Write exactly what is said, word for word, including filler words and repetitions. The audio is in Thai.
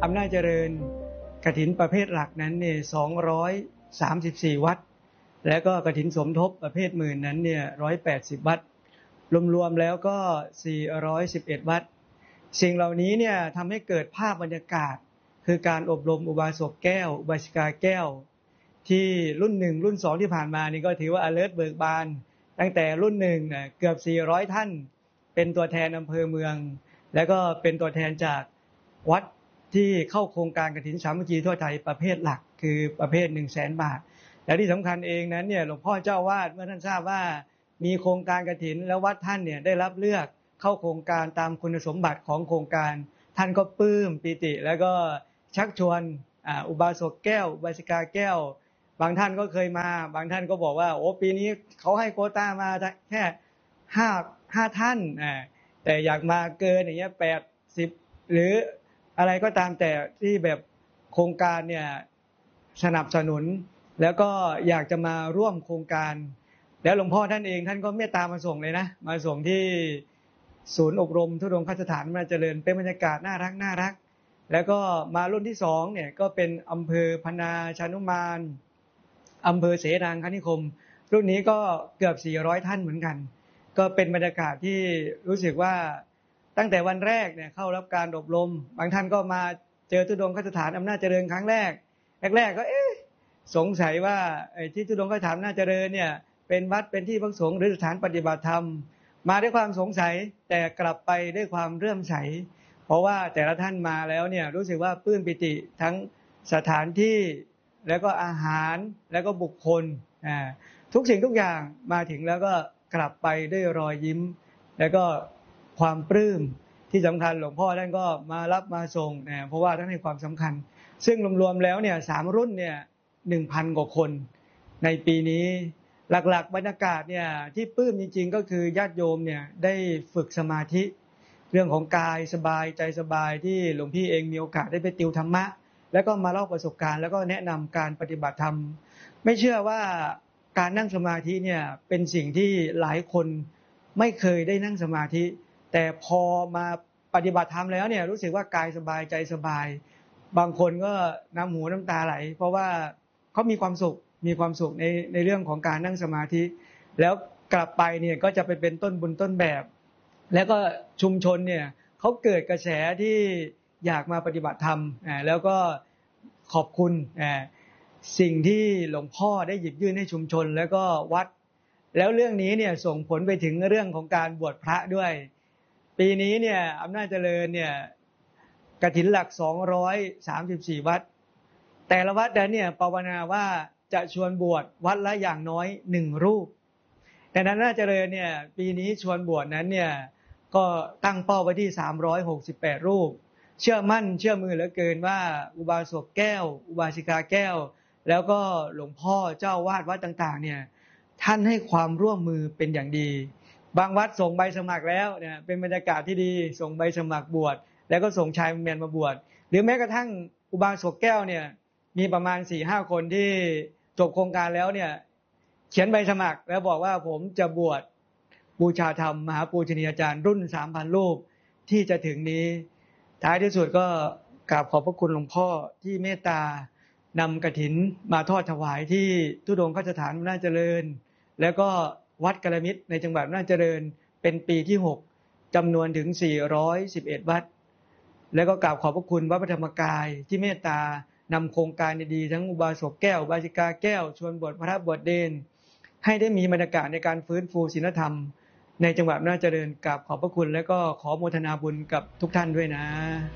อำนาจเจริญกฐินประเภทหลักนั้นเนี่ยสองร้อยสามสิบสี่วัดแล้วก็กฐินสมทบประเภทหมื่นนั้นเนี่ยร้อยแปดสิบวัดรวมๆแล้วก็สี่ร้อยสิบเอ็ดวัดสิ่งเหล่านี้เนี่ยทำให้เกิดภาพบรรยากาศคือการอบรมอุบาสกแก้วอุบาสิกาแก้วที่รุ่นหนึ่งรุ่นสองที่ผ่านมานี่ก็ถือว่า alert เบิกบานตั้งแต่รุ่นหนึ่งเนี่ยเกือบสี่ร้อยท่านเป็นตัวแทนอำเภอเมืองแล้วก็เป็นตัวแทนจากวัดที่เข้าโครงการกฐินสามัคคีทั่วไทยประเภทหลักคือประเภทหนึ่งแสนบาทและที่สำคัญเองนั้นเนี่ยหลวงพ่อเจ้าวาดเมื่อท่านทราบว่ามีโครงการกฐินแล้ววัดท่านเนี่ยได้รับเลือกเข้าโครงการตามคุณสมบัติของโครงการท่านก็ปลื้มปิติแล้วก็ชักชวนอุบาสกแก้วอุบาสิกาแก้วบางท่านก็เคยมาบางท่านก็บอกว่าโอ้ปีนี้เขาให้โควต้ามาแค่ห้าห้าท่านแต่อยากมาเกินอย่างเงี้ยแปดสิบหรืออะไรก็ตามแต่ที่แบบโครงการเนี่ยสนับสนุนแล้วก็อยากจะมาร่วมโครงการแล้วหลวงพ่อท่านเองท่านก็เมตตามาส่งเลยนะมาส่งที่ศูนย์อบรมทุดงคสถานมาเจริญเป็นบรรยากาศน่ารักน่ารักแล้วก็มารุ่นที่สองเนี่ยก็เป็นอำเภอพนาชานุมานอำเภอเสนางคณิคมรุ่นนี้ก็เกือบสี่ร้อยท่านเหมือนกันก็เป็นบรรยากาศที่รู้สึกว่าตั้งแต่วันแรกเนี่ยเข้ารับการอบรมบางท่านก็มาเจอทุดงคสถานอำนาจเจริญครั้งแรกแรกๆก็เอ๊ะสงสัยว่าไอ้ที่ทุดงคสถานอำนาจเจริญเนี่ยเป็นวัดเป็นที่พักสงฆ์หรือสถานปฏิบัติธรรมมาด้วยความสงสัยแต่กลับไปด้วยความเลื่อมใสเพราะว่าแต่ละท่านมาแล้วเนี่ยรู้สึกว่าปลื้มปิติทั้งสถานที่แล้วก็อาหารแล้วก็บุคคลอ่าทุกสิ่งทุกอย่างมาถึงแล้วก็กลับไปด้วยรอยยิ้มแล้วก็ความปลื้มที่สำคัญหลวงพ่อท่านก็มารับมาส่งนะเพราะว่าท่านให้ความสำคัญซึ่งรวมๆแล้วเนี่ยสามรุ่นเนี่ยหนึ่งพันกว่าคนในปีนี้หลักๆบรรยากาศเนี่ยที่ปลื้มจริงๆก็คือญาติโยมเนี่ยได้ฝึกสมาธิเรื่องของกายสบายใจสบายที่หลวงพี่เองมีโอกาสได้ไปติวธรรมะแล้วก็มาเล่าประสบการณ์แล้วก็แนะนำการปฏิบัติธรรมไม่เชื่อว่าการนั่งสมาธิเนี่ยเป็นสิ่งที่หลายคนไม่เคยได้นั่งสมาธิแต่พอมาปฏิบัติธรรมแล้วเนี่ยรู้สึกว่ากายสบายใจสบายบางคนก็น้ำหูน้ำตาไหลเพราะว่าเขามีความสุขมีความสุขในในเรื่องของการนั่งสมาธิแล้วกลับไปเนี่ยก็จะไปเป็นต้นบุญต้นแบบแล้วก็ชุมชนเนี่ยเขาเกิดกระแสที่อยากมาปฏิบัติธรรมแล้วก็ขอบคุณสิ่งที่หลวงพ่อได้หยิบยื่นให้ชุมชนแล้วก็วัดแล้วเรื่องนี้เนี่ยส่งผลไปถึงเรื่องของการบวชพระด้วยปีนี้เนี่ยอำนาจเจริญเนี่ยกฐินหลักสองร้อยสามสิบสี่วัดแต่ละวัดนั้นเนี่ยภาวนาว่าจะชวนบวชวัดละอย่างน้อยหนึ่งรูปแต่นั้นอำนาจเจริญเนี่ยปีนี้ชวนบวชนั้นเนี่ยก็ตั้งเป้าไว้ที่สามร้อยหกสิบแปดรูปเชื่อมั่นเชื่อมือเหลือเกินว่าอุบาสกแก้วอุบาสิกาแก้วแล้วก็หลวงพ่อเจ้าวาดวัดต่างๆเนี่ยท่านให้ความร่วมมือเป็นอย่างดีบางวัดส่งใบสมัครแล้วเนี่ยเป็นบรรยากาศที่ดีส่งใบสมัครบวชแล้วก็ส่งชายแมนมาบวชหรือแม้กระทั่งอุบาสกแก้วเนี่ยมีประมาณ สี่ห้า คนที่จบโครงการแล้วเนี่ยเขียนใบสมัครแล้วบอกว่าผมจะบวชบูชาธรรมมหาปูชนียาจารย์รุ่น สามพัน รูปที่จะถึงนี้ท้ายที่สุดก็กราบขอบพระคุณหลวงพ่อที่เมตตานำกฐินมาทอดถวายที่ทุดงคสถานอำนาจเจริญแล้วก็วัดกระมิตรในจังหวัดอำนาจเจริญเป็นปีที่หกจำนวนถึงสี่ร้อยสิบเอ็ดวัดแล้วก็กราบขอบพระคุณวัดพระธรรมกายที่เมตตานำโครงการดีๆทั้งอุบาสกแก้วอุบาสิกาแก้วชวนบวชพระบวชเณรให้ได้มีบรรยากาศในการฟื้นฟูศีลธรรมในจังหวัดอำนาจเจริญกราบขอบพระคุณและก็ขอโมทนาบุญกับทุกท่านด้วยนะ